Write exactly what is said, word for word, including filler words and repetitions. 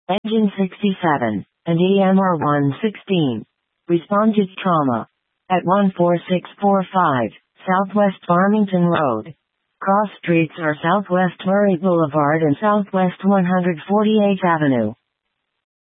Engine sixty-seven, and E M R one sixteen. Responded trauma. At one four six four five, Southwest Farmington Road. Cross streets are Southwest Murray Boulevard and Southwest one hundred forty-eighth Avenue.